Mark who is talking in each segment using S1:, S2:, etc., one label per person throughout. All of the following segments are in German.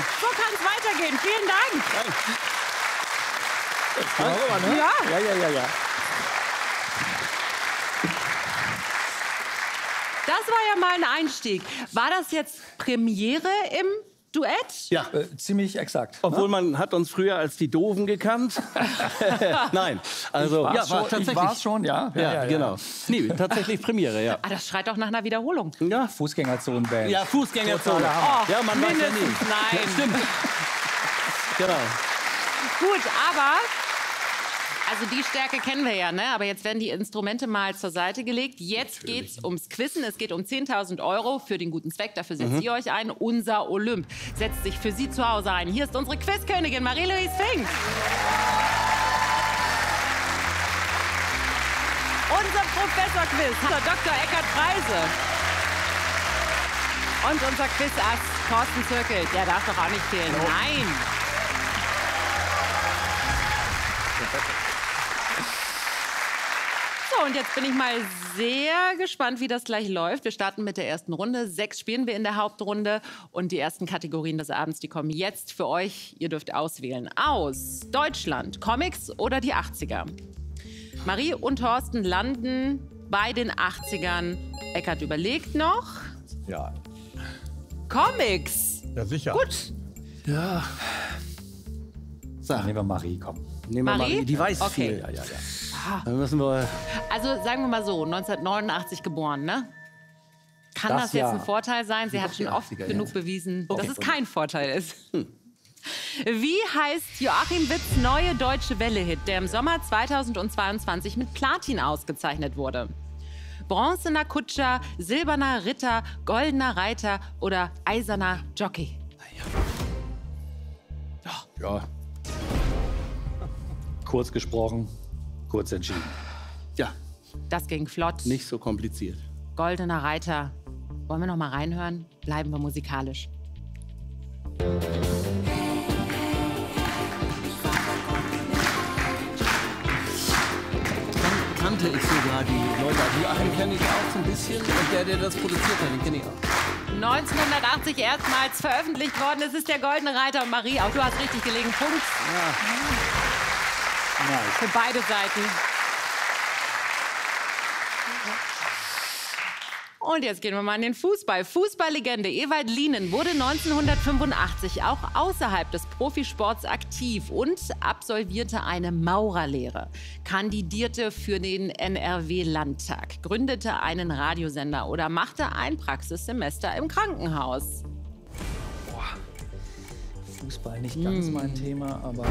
S1: So kann es weitergehen. Vielen Dank.
S2: Ja.
S1: Das war ja mal ein Einstieg. War das jetzt Premiere im Duett?
S3: Ja,
S2: ziemlich exakt.
S3: Obwohl man hat uns früher als die Doofen gekannt. Nein, also
S2: ja, tatsächlich. War es schon, ja.
S3: Ja, genau. Nee, tatsächlich Premiere, ja.
S1: Ah, das schreit doch nach einer Wiederholung.
S3: Ja,
S2: Fußgängerzone-Band.
S3: ja, Fußgängerzone.
S1: Oh,
S3: Ja, man weiß ja
S1: mindestens
S3: nie.
S1: nein.
S3: Ja, stimmt. Genau.
S1: Gut, aber... Also die Stärke kennen wir ja, ne? Aber jetzt werden die Instrumente mal zur Seite gelegt. Jetzt geht's ums Quizzen. Es geht um 10.000 € für den guten Zweck. Dafür setzt ihr euch ein. Unser Olymp setzt sich für Sie zu Hause ein. Hier ist unsere Quizkönigin Marie-Louise Fink. Unser Professor-Quiz, Dr. Eckhard Preise. Und unser Quizass Thorsten Zirkel. Der darf doch auch nicht fehlen. Nein. So, und jetzt bin ich mal sehr gespannt, wie das gleich läuft. Wir starten mit der ersten Runde. 6 spielen wir in der Hauptrunde. Und die ersten Kategorien des Abends, die kommen jetzt für euch. Ihr dürft auswählen. Aus Deutschland, Comics oder die 80er? Marie und Thorsten landen bei den 80ern. Eckhard überlegt noch.
S2: Ja.
S1: Comics.
S4: Ja, sicher.
S1: Gut.
S3: Ja. So,
S2: Nehmen wir Marie, komm.
S3: nehmen wir
S1: Marie?
S3: Marie. Die weiß
S1: Okay.
S3: viel.
S2: Ja.
S3: Dann müssen wir...
S1: Also sagen wir mal so, 1989 geboren, ne? Kann
S2: Das
S1: das jetzt
S2: Jahr.
S1: ein Vorteil sein? Sie hat schon oft
S3: 80er,
S1: genug
S3: ja.
S1: bewiesen, dass es kein Vorteil ist. Wie heißt Joachim Witts' neue deutsche Welle-Hit, der im Sommer 2022 mit Platin ausgezeichnet wurde? Bronzener Kutscher, silberner Ritter, goldener Reiter oder eiserner Jockey?
S2: Ja. Kurz gesprochen, kurz entschieden.
S3: Ja,
S1: Das ging flott.
S3: nicht so kompliziert.
S1: Goldener Reiter. Wollen wir noch mal reinhören? Bleiben wir musikalisch.
S3: Kannte ich sogar die Leute. Die Joachim kenne ich auch so ein bisschen. Und der das produziert hat, den kenne ich auch.
S1: 1980 erstmals veröffentlicht worden. Es ist der Goldene Reiter. Und Marie, auch du hast richtig gelegen. Punkt für beide Seiten. Und jetzt gehen wir mal in den Fußball. Fußballlegende Ewald Lienen wurde 1985 auch außerhalb des Profisports aktiv und absolvierte eine Maurerlehre, kandidierte für den NRW-Landtag, gründete einen Radiosender oder machte ein Praxissemester im Krankenhaus.
S2: Fußball nicht ganz mein Thema, aber...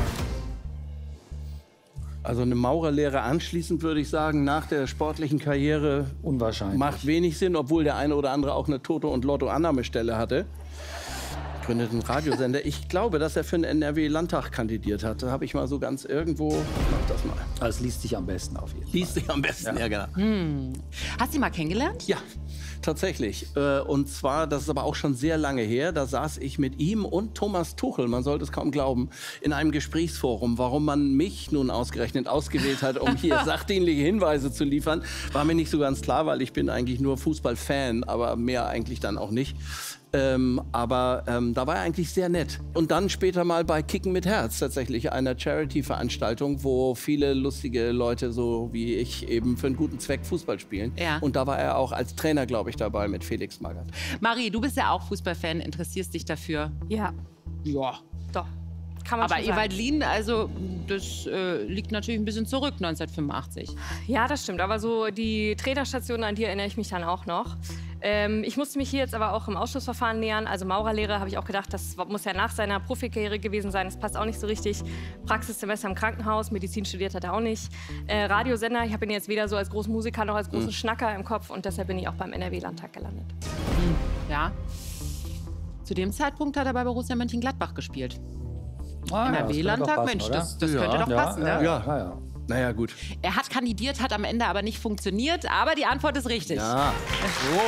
S3: Also eine Maurerlehre anschließend, würde ich sagen, nach der sportlichen Karriere
S2: Unwahrscheinlich.
S3: macht wenig Sinn, obwohl der eine oder andere auch eine Toto- und Lotto-Annahmestelle hatte. Gründet einen Radiosender. Ich glaube, dass er für den NRW-Landtag kandidiert hat. Da habe ich mal so ganz irgendwo... Mach das mal.
S2: Also es liest sich am besten auf jeden Fall.
S3: Liest sich am besten, ja genau.
S1: Hast du ihn mal kennengelernt?
S3: Ja, tatsächlich. Und zwar, das ist aber auch schon sehr lange her, da saß ich mit ihm und Thomas Tuchel, man sollte es kaum glauben, in einem Gesprächsforum. Warum man mich nun ausgerechnet ausgewählt hat, um hier sachdienliche Hinweise zu liefern, war mir nicht so ganz klar, weil ich bin eigentlich nur Fußballfan, aber mehr eigentlich dann auch nicht. Da war er eigentlich sehr nett. Und dann später mal bei Kicken mit Herz, tatsächlich einer Charity-Veranstaltung, wo viele lustige Leute, so wie ich, eben für einen guten Zweck Fußball spielen.
S1: Ja.
S3: Und da war er auch als Trainer, glaube ich, dabei mit Felix Magath.
S1: Marie, du bist ja auch Fußballfan, interessierst dich dafür.
S5: Ja,
S1: Ja.
S5: doch. Kann man
S1: Aber
S5: schon sagen.
S1: Ewald Lienen, also das liegt natürlich ein bisschen zurück, 1985.
S5: Ja, das stimmt. Aber so die Trainerstation, an die erinnere ich mich dann auch noch. Ich musste mich hier jetzt aber auch im Ausschlussverfahren nähern. Also Maurerlehre habe ich auch gedacht, das muss ja nach seiner Profikarriere gewesen sein. Das passt auch nicht so richtig. Praxissemester im Krankenhaus, Medizin studiert hat er auch nicht. Radiosender, ich habe ihn jetzt weder so als großen Musiker noch als großen Schnacker im Kopf. Und deshalb bin ich auch beim NRW-Landtag gelandet.
S1: Ja. Zu dem Zeitpunkt hat er bei Borussia Mönchengladbach gespielt. NRW-Landtag, Mensch, das könnte doch passen, ne?
S2: Ja.
S3: Naja, gut.
S1: Er hat kandidiert, hat am Ende aber nicht funktioniert, aber die Antwort ist richtig.
S3: Ja. So.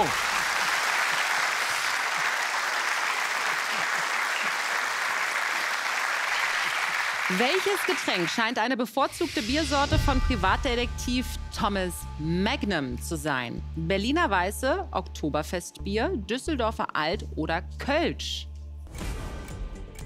S1: Welches Getränk scheint eine bevorzugte Biersorte von Privatdetektiv Thomas Magnum zu sein? Berliner Weiße, Oktoberfestbier, Düsseldorfer Alt oder Kölsch?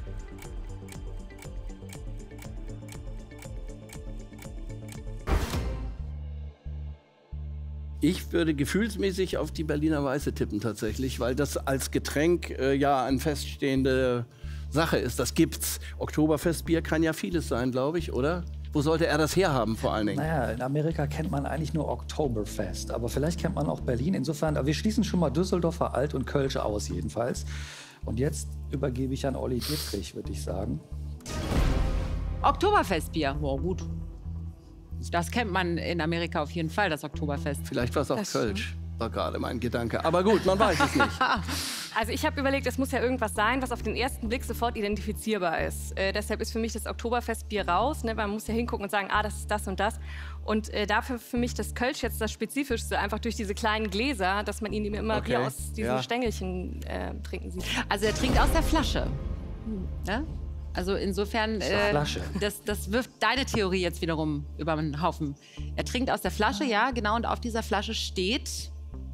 S3: Ich würde gefühlsmäßig auf die Berliner Weiße tippen tatsächlich, weil das als Getränk ja eine feststehende Sache ist. Das gibt's. Oktoberfestbier kann ja vieles sein, glaube ich, oder? Wo sollte er das herhaben vor allen Dingen?
S2: Naja, in Amerika kennt man eigentlich nur Oktoberfest, aber vielleicht kennt man auch Berlin. Insofern, aber wir schließen schon mal Düsseldorfer Alt und Kölsch aus jedenfalls. Und jetzt übergebe ich an Olli Dittrich, würde ich sagen.
S1: Oktoberfestbier. Wow, gut. Das kennt man in Amerika auf jeden Fall, das Oktoberfest.
S3: Vielleicht war es auch Kölsch. War gerade mein Gedanke. Aber gut, man weiß es nicht.
S5: Also ich habe überlegt, es muss ja irgendwas sein, was auf den ersten Blick sofort identifizierbar ist. Deshalb ist für mich das Oktoberfestbier raus. Ne? Man muss ja hingucken und sagen, das ist das und das. Und dafür für mich das Kölsch jetzt das Spezifischste, einfach durch diese kleinen Gläser, dass man ihn immer wie aus diesen Stängelchen trinken sieht.
S1: Also er trinkt aus der Flasche. Ja? Also insofern,
S2: Flasche.
S1: das wirft deine Theorie jetzt wiederum über den Haufen. Er trinkt aus der Flasche, ja, genau. Und auf dieser Flasche steht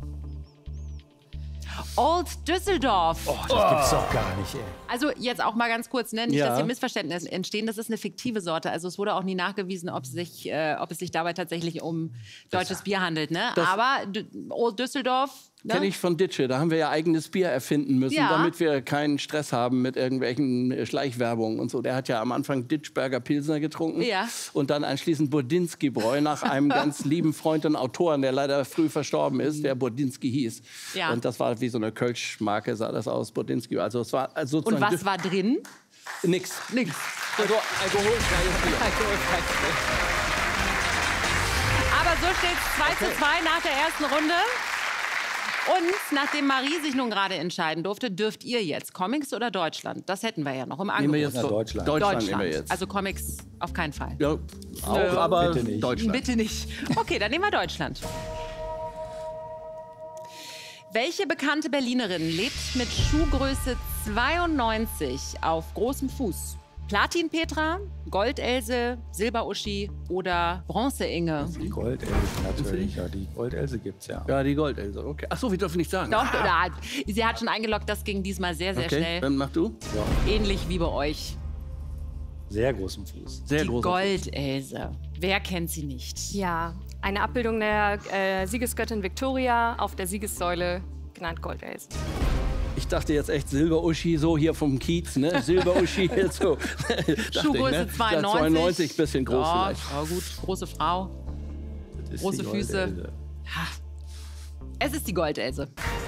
S1: Old Düsseldorf.
S2: Oh, das gibt's doch gar nicht, ey.
S1: Also jetzt auch mal ganz kurz, ne? Nicht, dass hier Missverständnisse entstehen. Das ist eine fiktive Sorte. Also es wurde auch nie nachgewiesen, ob es sich dabei tatsächlich um deutsches Bier handelt. Ne? Aber Old Düsseldorf. Ne?
S3: Kenne ich von Ditsche. Da haben wir ja eigenes Bier erfinden müssen, damit wir keinen Stress haben mit irgendwelchen Schleichwerbungen und so. Der hat ja am Anfang Ditschberger Pilsner getrunken und dann anschließend Bodinski-Bräu nach einem ganz lieben Freund und Autoren, der leider früh verstorben ist, der Bodinski hieß. Ja. Und das war wie so eine Kölsch-Marke, sah das aus, Bodinski. Also es war sozusagen.
S1: Und was war drin?
S3: Nix. Also alkoholfreies Bier.
S1: Aber so steht es 2:2 nach der ersten Runde. Und nachdem Marie sich nun gerade entscheiden durfte, dürft ihr jetzt Comics oder Deutschland? Das hätten wir ja noch im Angebot.
S3: Nehmen wir jetzt
S2: Deutschland.
S3: Deutschland nehmen wir jetzt.
S1: Also Comics auf keinen Fall.
S3: Ja, auch, aber
S2: bitte nicht.
S3: Deutschland.
S1: Bitte nicht. Okay, dann nehmen wir Deutschland. Welche bekannte Berlinerin lebt mit Schuhgröße 92 auf großem Fuß? Platin-Petra, Gold-Else, Silber-Uschi oder Bronze-Inge?
S2: Die Goldelse natürlich, ja, die Goldelse gibt's ja.
S3: Ja, die Goldelse, okay. Ach so, wir dürfen nicht sagen.
S1: Doch, sie hat schon eingeloggt, das ging diesmal sehr, sehr schnell.
S3: Dann mach du.
S1: Ähnlich wie bei euch.
S2: Sehr großem Fuß.
S3: Sehr
S1: Die
S3: groß.
S1: Goldelse. Wer kennt sie nicht?
S5: Ja, eine Abbildung der Siegesgöttin Victoria auf der Siegessäule, genannt Goldelse.
S3: Ich dachte jetzt echt Silber-Uschi, so hier vom Kiez, ne? Silber-Uschi jetzt so.
S1: Schuhgröße 92.
S3: 92, bisschen groß
S1: ja,
S3: vielleicht.
S1: Ja, gut, große Frau,
S2: Das ist
S1: große
S2: die
S1: Füße.
S2: Goldelse.
S1: Es ist die Goldelse.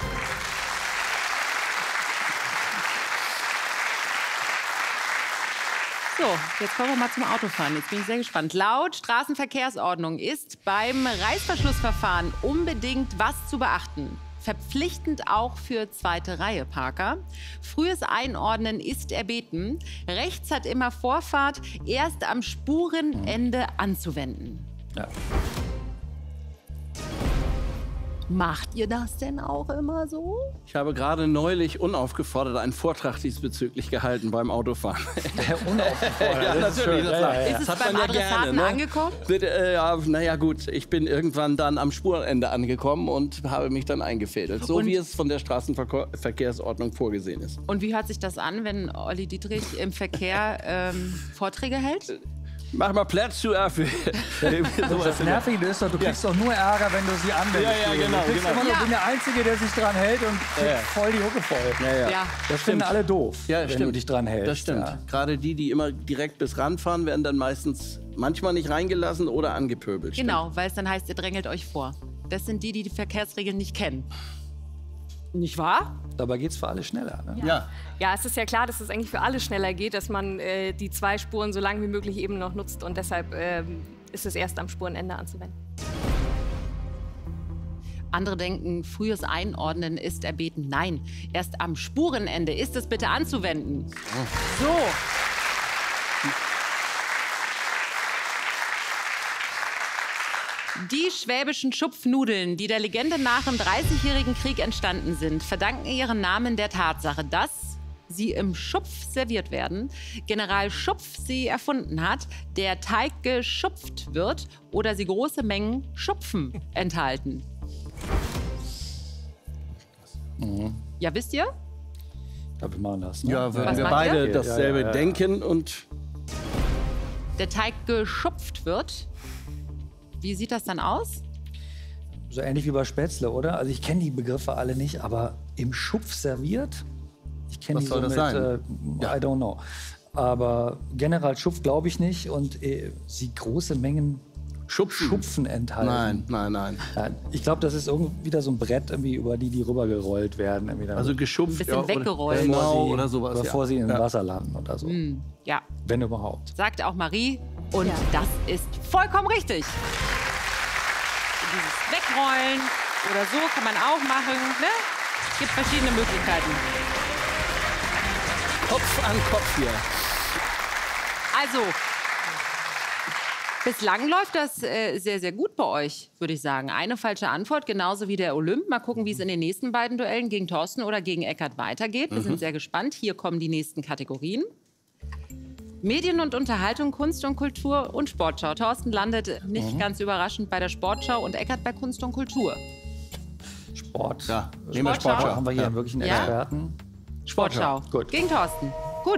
S1: So, jetzt kommen wir mal zum Autofahren. Jetzt bin ich sehr gespannt. Laut Straßenverkehrsordnung ist beim Reißverschlussverfahren unbedingt was zu beachten. Verpflichtend auch für zweite Reihe Parker. Frühes Einordnen ist erbeten. Rechts hat immer Vorfahrt, erst am Spurenende anzuwenden.
S2: Ja.
S1: Macht ihr das denn auch immer so?
S3: Ich habe gerade neulich unaufgefordert einen Vortrag diesbezüglich gehalten beim Autofahren.
S2: Unaufgefordert.
S3: Ja,
S2: das ist
S3: natürlich,
S2: schön.
S3: das war-
S1: Ist es
S3: hat
S1: beim
S3: man ja
S1: Adressaten
S3: gerne, ne?
S1: angekommen?
S3: Naja gut, ich bin irgendwann dann am Spurenende angekommen und habe mich dann eingefädelt. So
S1: Und-
S3: wie es von der Straßenverkehrsordnung vorgesehen ist.
S1: Und wie hört sich das an, wenn Olli Dittrich im Verkehr Vorträge hält?
S3: Mach mal Platz zu Affe.
S2: Das Nervige ist doch, du kriegst doch nur Ärger, wenn du sie anwendest.
S3: Ja, ja, genau,
S2: Du kriegst
S3: genau.
S2: immer nur,
S1: Ja.
S2: bin der Einzige, der sich dran hält und kriegt
S3: Ja.
S2: voll die Hucke voll.
S1: Ja.
S2: Das finden alle doof,
S3: Ja,
S2: wenn
S3: stimmt.
S2: du dich dran hältst.
S3: Das stimmt.
S2: Ja.
S3: Gerade die immer direkt bis ranfahren, werden dann manchmal nicht reingelassen oder angepöbelt.
S1: Genau, weil es dann heißt, ihr drängelt euch vor. Das sind die Verkehrsregeln nicht kennen. Nicht wahr?
S2: Dabei geht es für alle schneller. Ne?
S3: Stimmt. Ja.
S5: Ja, es ist ja klar, dass es eigentlich für alle schneller geht, dass man die zwei Spuren so lange wie möglich eben noch nutzt. Und deshalb ist es erst am Spurenende anzuwenden.
S1: Andere denken, frühes Einordnen ist erbeten. Nein, erst am Spurenende ist es bitte anzuwenden. So. Die schwäbischen Schupfnudeln, die der Legende nach im 30-jährigen Krieg entstanden sind, verdanken ihren Namen der Tatsache, dass sie im Schupf serviert werden, General Schupf sie erfunden hat, der Teig geschupft wird oder sie große Mengen Schupfen enthalten. Ja, wisst ihr?
S2: Ich glaube, wir machen das. Ne?
S3: Ja, wenn
S1: Was
S3: wir
S1: macht
S3: beide
S1: ihr?
S3: dasselbe
S2: Ja.
S3: denken und
S1: Der Teig geschupft wird. Wie sieht das dann aus?
S2: so ähnlich wie bei Spätzle, oder? Also ich kenne die Begriffe alle nicht, aber im Schupf serviert? Ich kenne die
S3: soll
S2: so
S3: das
S2: mit,
S3: sein?
S2: I don't know. Aber General Schupf glaube ich nicht und sie große Mengen Schupfen enthalten.
S3: Nein.
S2: Ja, ich glaube, das ist irgendwie wieder so ein Brett, irgendwie, über die rübergerollt werden.
S3: Also geschupft.
S1: Ein bisschen weggerollt.
S3: Genau, oder sowas.
S2: Bevor sie in Wasser landen oder so.
S1: Ja,
S2: Wenn überhaupt.
S1: sagt auch Marie. Und das ist vollkommen richtig. Dieses Wegrollen oder so kann man auch machen. Ne? Es gibt verschiedene Möglichkeiten.
S3: Kopf an Kopf hier.
S1: Also, bislang läuft das sehr, sehr gut bei euch, würde ich sagen. Eine falsche Antwort, genauso wie der Olymp. Mal gucken, wie es in den nächsten beiden Duellen gegen Thorsten oder gegen Eckart weitergeht. Wir sind sehr gespannt. Hier kommen die nächsten Kategorien. Medien und Unterhaltung, Kunst und Kultur und Sportschau. Thorsten landet nicht ganz überraschend bei der Sportschau und Eckart bei Kunst und Kultur.
S2: Sport.
S3: Ja, nehmen wir
S1: Sportschau.
S3: Sportschau.
S2: Haben wir hier wirklich einen
S1: Ja.
S2: Experten?
S1: Sportschau.
S2: Gut.
S1: Gegen Thorsten. Gut.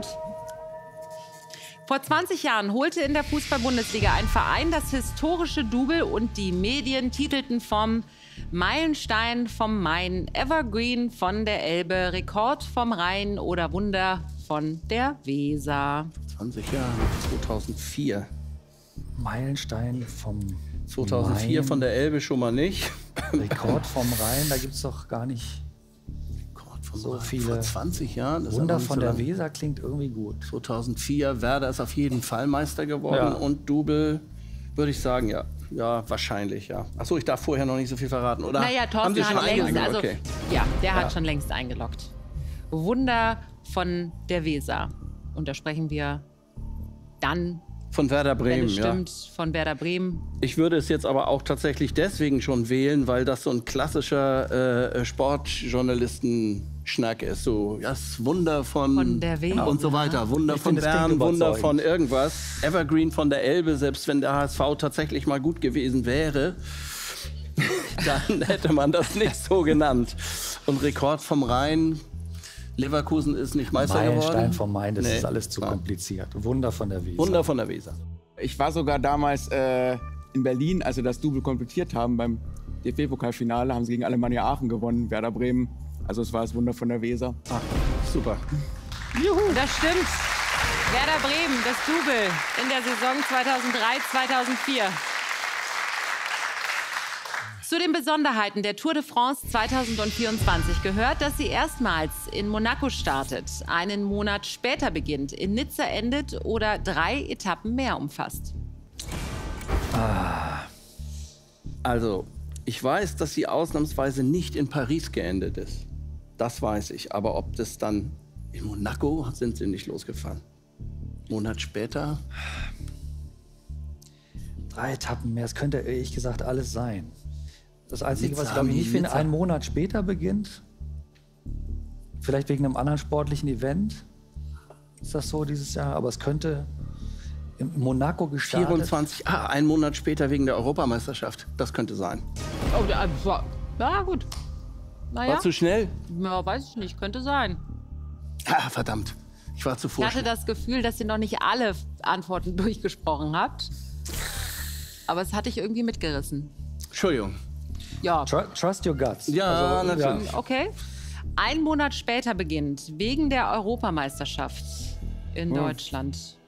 S1: Vor 20 Jahren holte in der Fußball-Bundesliga ein Verein das historische Double und die Medien titelten vom Meilenstein vom Main, Evergreen von der Elbe, Rekord vom Rhein oder Wunder von der Weser.
S3: 20 Jahre, 2004.
S2: Meilenstein vom
S3: 2004
S2: Main.
S3: von der Elbe schon mal nicht.
S2: Rekord vom Rhein, da gibt es doch gar nicht
S3: Rekord vom
S2: so
S3: Rhein.
S2: viele.
S3: Vor 20 Jahren. Das ist
S2: Wunder
S3: aber nicht
S2: von
S3: so
S2: der
S3: lang.
S2: Weser klingt irgendwie gut.
S3: 2004, Werder ist auf jeden Fall Meister geworden.
S2: Ja.
S3: Und Double, würde ich sagen, ja. Ja, wahrscheinlich, ja. Achso, ich darf vorher noch nicht so viel verraten, oder?
S1: Naja,
S3: Haben
S1: Thorsten
S3: Sie schon
S1: hat längst,
S3: eingeloggt?
S1: also,
S3: Okay.
S1: ja, der hat schon längst eingeloggt. Wunder von der Weser. Und da sprechen wir dann,
S3: Von Werder
S1: wenn
S3: Bremen,
S1: es
S3: ja.
S1: stimmt, von Werder Bremen.
S3: Ich würde es jetzt aber auch tatsächlich deswegen schon wählen, weil das so ein klassischer Sportjournalisten-Schnack ist. So, das Wunder
S1: Von der Weser.
S3: und so weiter. Wunder
S2: Ich
S3: von
S2: finde, das klingt
S3: Bern, Wunder
S2: überzeugend.
S3: von irgendwas. Evergreen von der Elbe, selbst wenn der HSV tatsächlich mal gut gewesen wäre, dann hätte man das nicht so genannt. Und Rekord vom Rhein. Leverkusen ist nicht Meister
S2: Meilenstein
S3: geworden.
S2: vom Main, das
S3: Nee.
S2: ist alles zu
S3: Nein.
S2: kompliziert. Wunder von der Weser.
S3: Wunder von der Weser.
S4: Ich war sogar damals in Berlin, als sie das Double komplettiert haben beim DFB-Pokalfinale, haben sie gegen Alemannia Aachen gewonnen, Werder Bremen. Also es war das Wunder von der Weser.
S3: Super.
S1: Das stimmt. Werder Bremen, das Double in der Saison 2003-2004. Zu den Besonderheiten der Tour de France 2024 gehört, dass sie erstmals in Monaco startet, einen Monat später beginnt, in Nizza endet oder 3 Etappen mehr umfasst.
S3: Also, ich weiß, dass sie ausnahmsweise nicht in Paris geendet ist. Das weiß ich. Aber ob das dann in Monaco sind sie nicht losgefahren. Monat später.
S2: 3 Etappen mehr, es könnte ehrlich gesagt alles sein. Das Einzige, was ich
S3: Nizza,
S2: glaube ich nicht finde,
S3: Nizza.
S2: einen Monat später beginnt. Vielleicht wegen einem anderen sportlichen Event. Ist das so dieses Jahr? Aber es könnte in Monaco gestartet.
S3: 24, einen Monat später wegen der Europameisterschaft. Das könnte sein.
S1: Oh, ja, gut. Naja,
S3: War zu schnell?
S1: ja, weiß ich nicht, könnte sein.
S3: Ah, verdammt. Ich war zu
S1: Ich
S3: vorschnell.
S1: hatte das Gefühl, dass ihr noch nicht alle Antworten durchgesprochen habt. Aber es hatte ich irgendwie mitgerissen.
S3: Entschuldigung.
S1: Ja,
S2: Trust your guts.
S3: Ja, natürlich.
S1: okay. Ein Monat später beginnt, wegen der Europameisterschaft in Deutschland.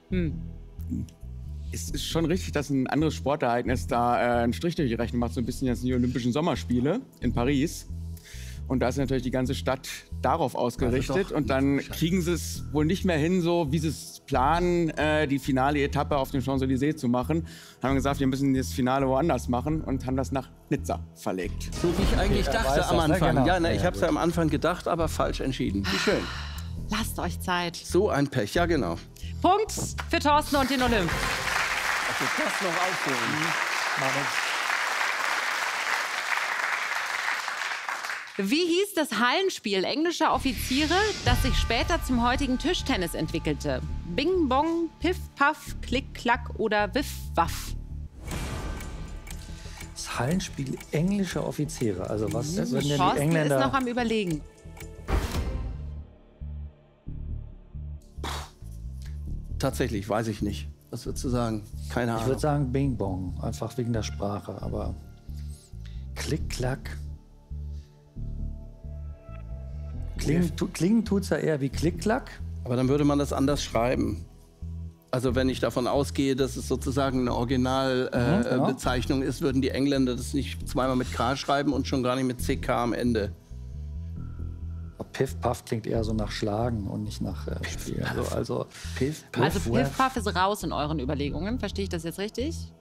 S4: Es ist schon richtig, dass ein anderes Sportereignis da einen Strich durch die Rechnung macht, so ein bisschen jetzt die Olympischen Sommerspiele in Paris. Und da ist natürlich die ganze Stadt darauf ausgerichtet.
S3: Also doch.
S4: Und dann kriegen sie es wohl nicht mehr hin, so wie sie es planen, die finale Etappe auf dem Champs-Élysées zu machen. Haben gesagt, wir müssen das Finale woanders machen und haben das nach Nizza verlegt.
S3: So wie ich eigentlich
S2: er weiß
S3: dachte
S2: das,
S3: am
S2: ne?
S3: Anfang.
S2: Genau.
S3: Ja, ne, ich
S2: Ja,
S3: habe es ja am Anfang gedacht, aber falsch entschieden. Wie schön.
S1: Lasst euch Zeit.
S3: So ein Pech, ja genau.
S1: Punkt für Thorsten und den Olymp.
S3: Also das noch aufholen.
S1: Wie hieß das Hallenspiel englischer Offiziere, das sich später zum heutigen Tischtennis entwickelte? Bing Bong, Piff Paff, Klick Klack oder Wiff Waff?
S2: Das Hallenspiel englischer Offiziere. Also was würden denn die
S1: Thorsten ist
S2: Engländer...
S1: noch am Überlegen.
S3: Tatsächlich, weiß ich nicht. Was würdest du sagen? Keine
S2: Ich
S3: Ahnung.
S2: würde sagen Bing Bong, einfach wegen der Sprache. Aber Klick-Klack. Klingen tut's ja eher wie Klick-Klack.
S3: Aber dann würde man das anders schreiben. Also wenn ich davon ausgehe, dass es sozusagen eine Originalbezeichnung ist, würden die Engländer das nicht zweimal mit K schreiben und schon gar nicht mit CK am Ende.
S2: Piff-Puff klingt eher so nach Schlagen und nicht nach Spielen. Also
S1: Piff-Puff ist raus in euren Überlegungen. Verstehe ich das jetzt richtig?